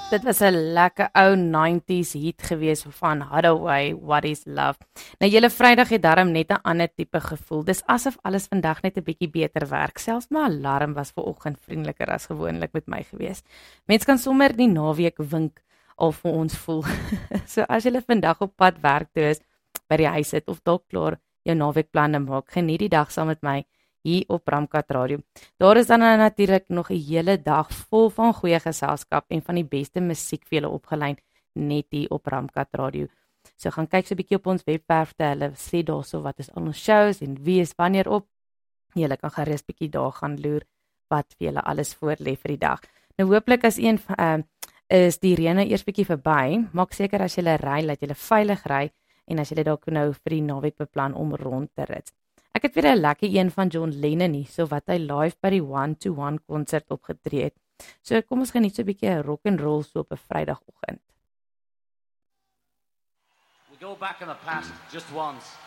Dit was 'n lekker ou 90s hit gewees van Hathaway, What is Love. Nou julle Vrydag het darm net 'n ander tipe gevoel. Dis asof alles vandag net 'n bietjie beter werk. Selfs my alarm was vanoggend vriendeliker as gewoonlik met my gewees. Mens kan sommer die naweek wink al vir ons voel. So as julle vandag op pad werk toe is, by die huis sit of dalk klaar jou naweekplanne maak, geniet die dag saam met my hier op Ramkat Radio. Daar is dan natuurlik nog 'n hele dag vol van goeie geselskap en van die beste musiek vir julle opgelyn net hier op Ramkat Radio. So gaan kyk so 'n bietjie op ons webwerf te hulle sê daarso wat is al ons shows en wie is wanneer op. Julle kan gerus bietjie daar gaan loer wat vir julle alles voor lê vir die dag. Nou hooplik as is die reën eers bietjie verby. Maak seker as jy ry dat jy veilig ry en as jy dalk nou vir die naweek beplan om rond te rit. Ek het weer 'n lekker een van John Lennon hier, so wat hy live by die 1-to-1 konsert opgetree het. So kom ons geniet so 'n bietjie rock and roll so op 'n Vrydagoggend. We go back in the past just once.